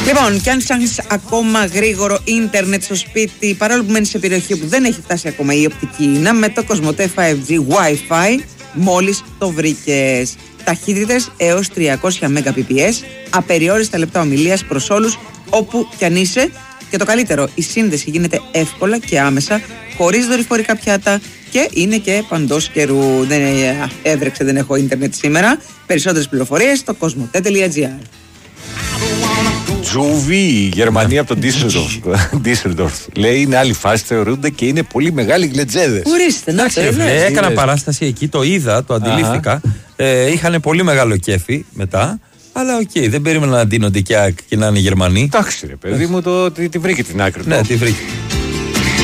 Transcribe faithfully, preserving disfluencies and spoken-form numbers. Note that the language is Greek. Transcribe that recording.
Λοιπόν, και αν ψάχνεις ακόμα γρήγορο ίντερνετ στο σπίτι, παρόλο που μένεις σε περιοχή που δεν έχει φτάσει ακόμα η οπτική ίνα, με το Κοσμοτέ φάιβ τζι Wi-Fi μόλις το βρήκες. Ταχύτητες έως τριακόσια Mbps, απεριόριστα λεπτά ομιλίας προς όλους, όπου κι αν είσαι. Και το καλύτερο, η σύνδεση γίνεται εύκολα και άμεσα, χωρίς δορυφορικά πιάτα και είναι και παντός καιρού. Δεν έβρεξε, δεν έχω ίντερνετ σήμερα. Περισσότερες πληροφορίες στο κοσμοτέ τελεία τζι άρ. Τζούβι, η Γερμανία από τον Ντίσσελντορφ. Λέει είναι άλλη φάση, θεωρούνται και είναι πολύ μεγάλοι γλετζέδες. Ορίστε, να το ε, έκανα παράσταση εκεί, το είδα, το αντιλήφθηκα. Ε, είχαν πολύ μεγάλο κέφι μετά. Αλλά οκ, okay, δεν περίμενα να ντύνονται και, και να είναι Γερμανοί. Εντάξει, ρε παιδί μου, το, τη, τη βρήκε την άκρη. Ναι, τη βρήκε.